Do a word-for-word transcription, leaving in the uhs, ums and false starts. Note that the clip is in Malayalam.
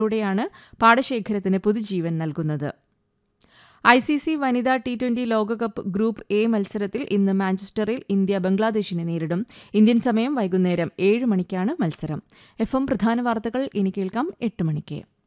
ൂടെയാണ് പാടശേഖരത്തിന് പുതുജീവൻ നൽകുന്നത്. ഐ സി സി വനിതാ ടി ട്വന്റി ലോകകപ്പ് ഗ്രൂപ്പ് എ മത്സരത്തിൽ ഇന്ന് മാഞ്ചസ്റ്ററിൽ ഇന്ത്യ ബംഗ്ലാദേശിനെ നേരിടും. ഇന്ത്യൻ സമയം വൈകുന്നേരം ഏഴ് മണിക്കാണ് മത്സരം. എഫ് എം പ്രധാന വാർത്തകൾ ഇനി കേൾക്കാം എട്ട് മണിക്ക്.